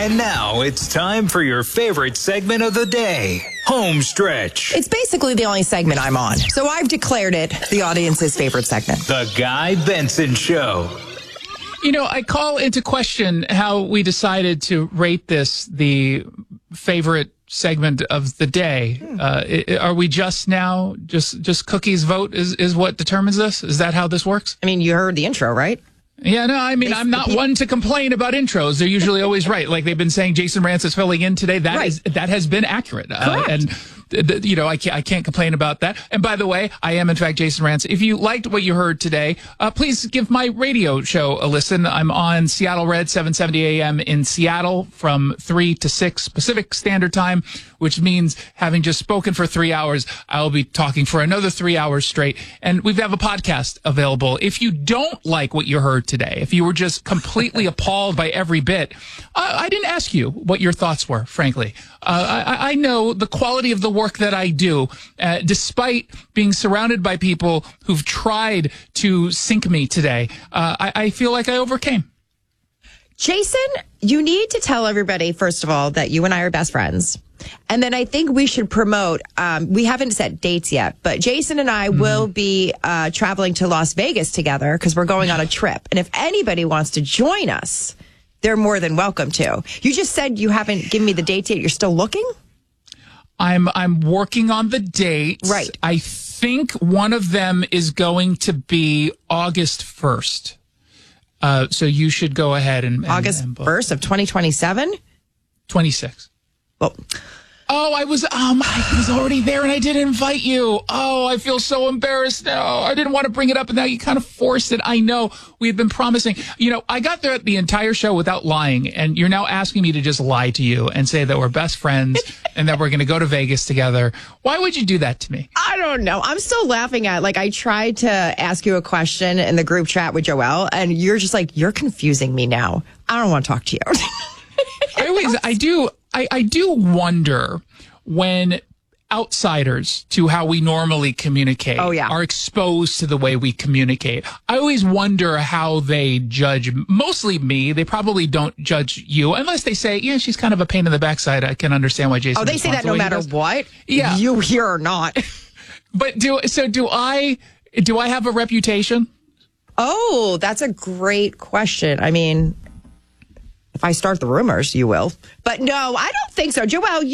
And now it's time for your favorite segment of the day, Home Stretch. It's basically the only segment I'm on, so I've declared it the audience's favorite segment. The Guy Benson Show. You know, I call into question how we decided to rate this the favorite segment of the day. Are we just now, just Cookie's vote is what determines this? Is that how this works? I mean, you heard the intro, right? Yeah, no, I mean, I'm not one to complain about intros. They're usually always right. Like they've been saying Jason Rantz is filling in today. That has been accurate. And you know, I can't complain about that. And by the way, I am in fact Jason Rantz. If you liked what you heard today, please give my radio show a listen. I'm on Seattle Red 770 AM in Seattle from 3 to 6 Pacific Standard Time, which means having just spoken for 3 hours, I'll be talking for another 3 hours straight. And we have a podcast available. If you don't like what you heard today, if you were just completely appalled by every bit, I didn't ask you what your thoughts were, frankly. I know the quality of the work that I do, despite being surrounded by people who've tried to sink me today. I feel like I overcame. Jason, you need to tell everybody, first of all, that you and I are best friends. And then I think we should promote, we haven't set dates yet, but Jason and I will be traveling to Las Vegas together because we're going on a trip. And if anybody wants to join us, they're more than welcome to. You just said you haven't given me the dates yet. You're still looking? I'm working on the dates. Right. I think one of them is going to be August 1st. So you should go ahead and August 1st of 2027? 26. Well, I was already there and I didn't invite you. Oh, I feel so embarrassed now. I didn't want to bring it up and now you kind of forced it. I know we had been promising. You know, I got there the entire show without lying, and you're now asking me to just lie to you and say that we're best friends and that we're going to go to Vegas together. Why would you do that to me? I don't know. I'm still laughing at, like, I tried to ask you a question in the group chat with Joelle, and you're just like, you're confusing me now. I don't want to talk to you. I do wonder when outsiders to how we normally communicate are exposed to the way we communicate. I always wonder how they judge, mostly me. They probably don't judge you unless they say, yeah, she's kind of a pain in the backside. I can understand why Jason. Oh, they say that no matter what? Yeah. You here or not. But do I have a reputation? Oh, that's a great question. I mean, if I start the rumors, you will. But no, I don't think so. Joelle,